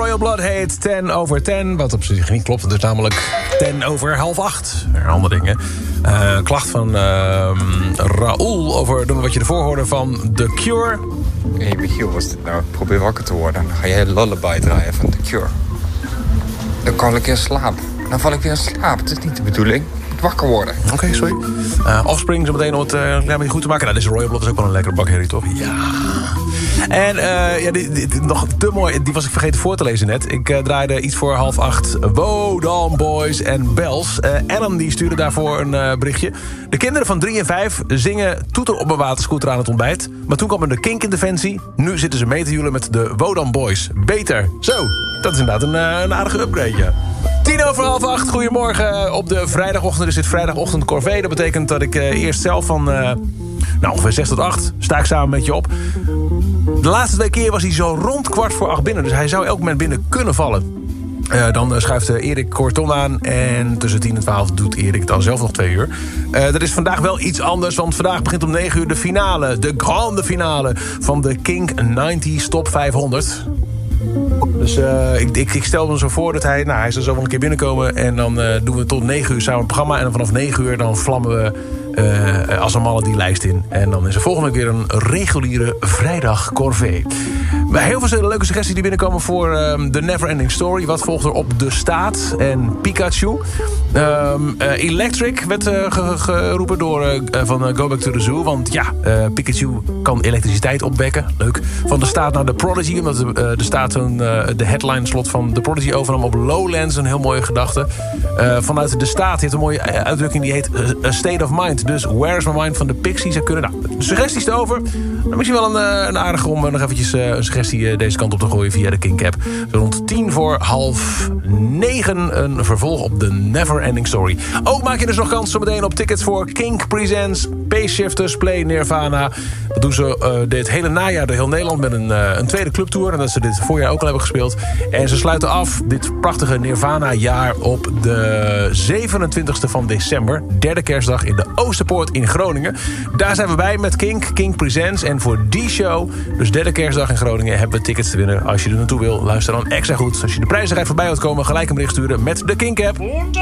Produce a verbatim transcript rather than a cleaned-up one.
Royal Blood heet ten over ten. Wat op zich niet klopt, het is namelijk ten over half acht. Andere dingen. Uh, klacht van uh, Raoul over het nummer wat je ervoor hoorde van The Cure. Hé, hey, Michiel, was dit nou? Probeer wakker te worden. Dan ga jij Lullaby draaien van The Cure. Dan val ik weer in slaap. Dan val ik weer in slaap. Het is niet de bedoeling. Ik moet wakker worden. Oké, okay, sorry. Uh, Offspring, zo meteen om het uh, een klein beetje goed te maken. Nou, deze Royal Blood is ook wel een lekkere bakherrie, toch? Ja. En uh, ja, die, die, die, nog te mooi, die was ik vergeten voor te lezen net. Ik uh, draaide iets voor half acht. Wodan Boys en Bells. Uh, Ellen die stuurde daarvoor een uh, berichtje. De kinderen van drie en vijf zingen toeter op een waterscooter aan het ontbijt. Maar toen kwam er de Kink-interventie. Nu zitten ze mee te joelen met de Wodan Boys. Beter. Zo, dat is inderdaad een, uh, een aardige upgrade, ja. Tien over half acht, goedemorgen. Op de vrijdagochtend is dit vrijdagochtend corvée. Dat betekent dat ik uh, eerst zelf van... Uh, nou, ongeveer zes tot acht sta ik samen met je op. De laatste twee keer was hij zo rond kwart voor acht binnen. Dus hij zou elk moment binnen kunnen vallen. Uh, dan uh, schuift uh, Erik Corton aan. En tussen tien en twaalf doet Erik dan zelf nog twee uur. Uh, er is vandaag wel iets anders. Want vandaag begint om negen uur de finale. De grande finale van de Kink negentig Top vijfhonderd. Dus uh, ik, ik, ik stel me zo voor dat hij... Nou, hij zal zo wel een keer binnenkomen. En dan uh, doen we tot negen uur samen het programma. En dan vanaf negen uur dan vlammen we uh, als een mannen die lijst in. En dan is er volgende week weer een reguliere vrijdag corvée. Heel veel leuke suggesties die binnenkomen voor um, The Neverending Story. Wat volgt er op De Staat en Pikachu. Um, uh, Electric werd uh, ge- geroepen door uh, van uh, Go Back to the Zoo. Want ja, uh, Pikachu kan elektriciteit opwekken. Leuk. Van De Staat naar The Prodigy. Omdat de, uh, de Staat zo'n, uh, de headline slot van The Prodigy overnam op Lowlands. Een heel mooie gedachte. Uh, vanuit De Staat heeft een mooie uitdrukking die heet uh, A State of Mind. Dus Where's My Mind van de Pixies zou kunnen. Nou, suggesties erover. Nou, misschien wel een, uh, een aardige om uh, nog eventjes uh, een suggestie uh, deze kant op te gooien via de Kink-app. Zo rond tien voor half negen een vervolg op de Neverending Story. Ook maak je dus nog kans zometeen op tickets voor Kink Presents, Space Shifters, Play Nirvana. Dat doen ze uh, dit hele najaar door heel Nederland met een, uh, een tweede clubtour. En dat ze dit voorjaar ook al hebben gespeeld. En ze sluiten af dit prachtige Nirvana-jaar op de zevenentwintigste van december. Derde kerstdag in de Oosterpoort in Groningen. Daar zijn we bij met Kink, Kink Presents. En voor die show, dus derde kerstdag in Groningen, hebben we tickets te winnen. Als je er naartoe wil, luister dan extra goed. Als je de prijzigheid voorbij wilt komen, gelijk een bericht sturen met de Kink-app.